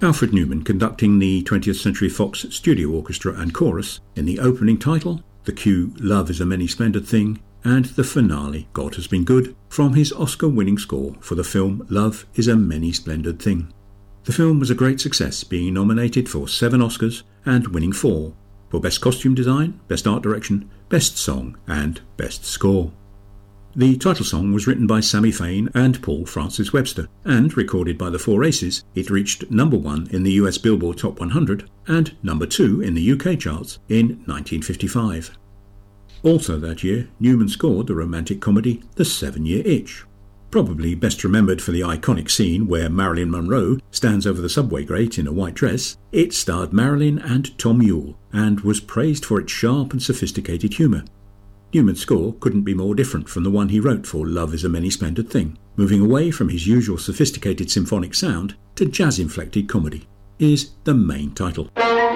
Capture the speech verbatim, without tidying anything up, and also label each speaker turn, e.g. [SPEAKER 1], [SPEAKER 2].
[SPEAKER 1] Alfred Newman conducting the twentieth Century Fox Studio Orchestra and Chorus in the opening title, the cue Love is a Many Splendid Thing, and the finale God Has Been Good, from his Oscar-winning score for the film Love is a Many Splendid Thing. The film was a great success, being nominated for seven Oscars and winning four, for Best Costume Design, Best Art Direction, Best Song and Best Score. The title song was written by Sammy Fain and Paul Francis Webster, and recorded by the Four Aces, it reached number one in the U S Billboard Top one hundred and number two in the U K charts in nineteen fifty-five. Also that year, Newman scored the romantic comedy The Seven-Year Itch. Probably best remembered for the iconic scene where Marilyn Monroe stands over the subway grate in a white dress, it starred Marilyn and Tom Yule, and was praised for its sharp and sophisticated humour. Newman's score couldn't be more different from the one he wrote for Love is a Many Splendid Thing, moving away from his usual sophisticated symphonic sound to jazz-inflected comedy. Here's the main title.